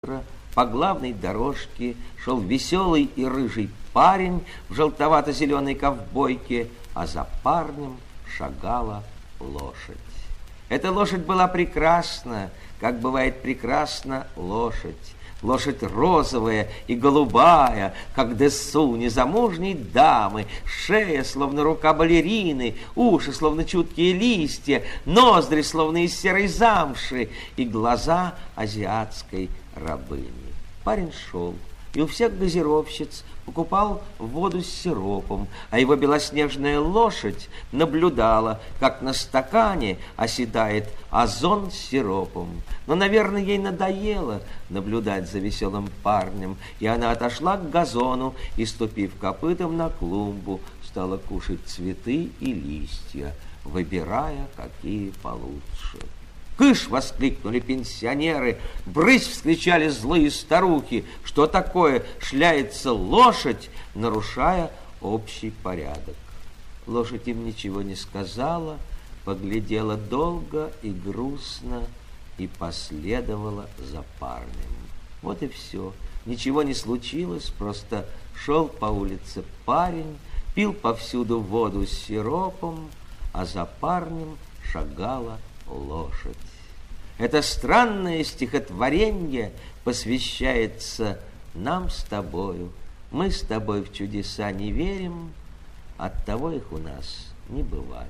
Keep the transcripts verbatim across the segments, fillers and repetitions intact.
По главной дорожке шел веселый и рыжий парень в желтовато-зеленой ковбойке, а за парнем шагала лошадь. Эта лошадь была прекрасна, как бывает прекрасна лошадь. Лошадь розовая и голубая, как десу незамужней дамы, шея, словно рука балерины, уши, словно чуткие листья, ноздри, словно из серой замши, и глаза азиатской рабыни. Парень шел, и у всех газировщиц покупал воду с сиропом, а его белоснежная лошадь наблюдала, как на стакане оседает озон с сиропом. Но, наверное, ей надоело наблюдать за веселым парнем, и она отошла к газону и, ступив копытом на клумбу, стала кушать цветы и листья, выбирая, какие получше. «Кыш!» — воскликнули пенсионеры, «брысь!» — вскричали злые старухи. Что такое? Шляется лошадь, нарушая общий порядок. Лошадь им ничего не сказала, поглядела долго и грустно и последовала за парнем. Вот и все. Ничего не случилось, просто шел по улице парень, пил повсюду воду с сиропом, а за парнем шагала лошадь. Это странное стихотворение посвящается нам с тобою. Мы с тобой в чудеса не верим, оттого их у нас не бывает.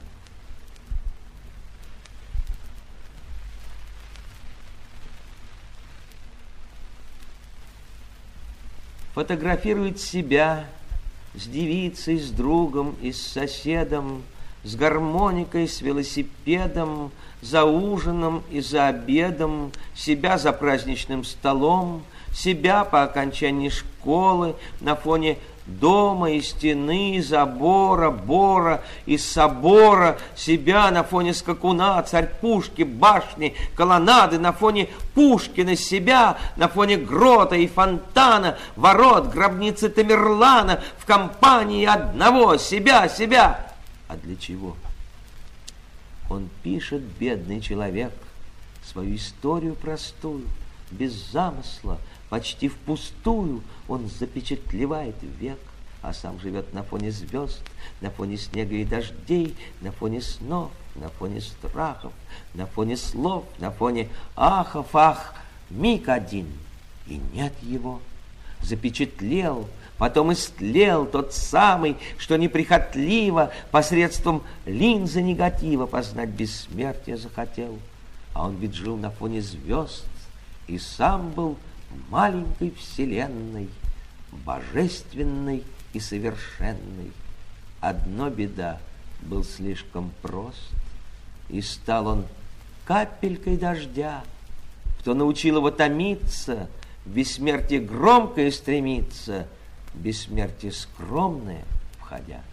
Фотографирует себя с девицей, с другом и с соседом, с гармоникой, с велосипедом, за ужином и за обедом, себя за праздничным столом, себя по окончании школы на фоне дома и стены, забора, бора и собора, себя на фоне скакуна, царь-пушки, башни, колоннады, на фоне Пушкина, себя на фоне грота и фонтана, ворот, гробницы Тамерлана, в компании одного себя, себя. А для чего? Он пишет, бедный человек, свою историю простую, без замысла, почти впустую. Он запечатлевает век, а сам живет на фоне звезд, на фоне снега и дождей, на фоне снов, на фоне страхов, на фоне слов, на фоне ахов, ах, миг один, и нет его. Запечатлел, потом истлел тот самый, что неприхотливо посредством линзы негатива познать бессмертие захотел. А он ведь жил на фоне звезд и сам был маленькой вселенной, божественной и совершенной. Одно беда, был слишком прост, и стал он капелькой дождя. Кто научил его томиться, в бессмертие громкое стремиться, бессмертие скромное входя.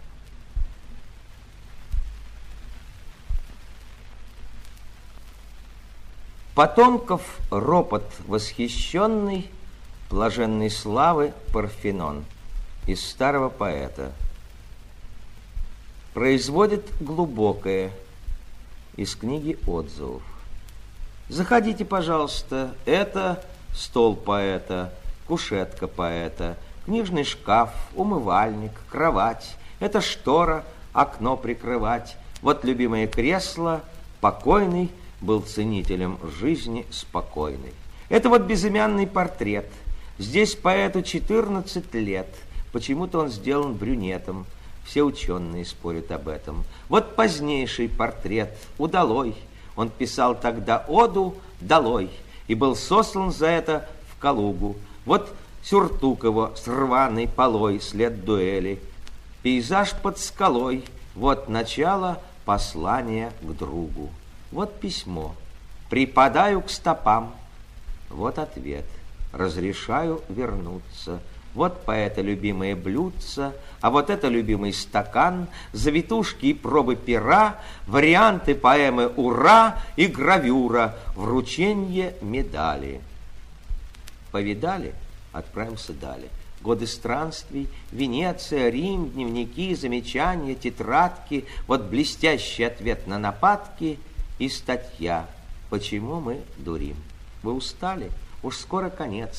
Потомков ропот восхищенный, блаженной славы Парфенон из старого поэта производит глубокое из книги отзывов. Заходите, пожалуйста, это стол поэта, кушетка поэта, книжный шкаф, умывальник, кровать, это штора, окно прикрывать. Вот любимое кресло, покойный был ценителем жизни спокойной. Это вот безымянный портрет. Здесь поэту четырнадцать лет. Почему-то он сделан брюнетом. Все ученые спорят об этом. Вот позднейший портрет, удалой. Он писал тогда оду «Долой» и был сослан за это в Калугу. Вот сюртук его с рваной полой, след дуэли. Пейзаж под скалой, вот начало послания к другу. Вот письмо. Припадаю к стопам. Вот ответ. Разрешаю вернуться. Вот поэта любимое блюдце, а вот это любимый стакан, завитушки и пробы пера, варианты поэмы «Ура» и гравюра, вручение медали. Повидали? Отправимся далее. Годы странствий, Венеция, Рим, дневники, замечания, тетрадки, вот блестящий ответ на нападки и статья «Почему мы дурим?». Вы устали? Уж скоро конец.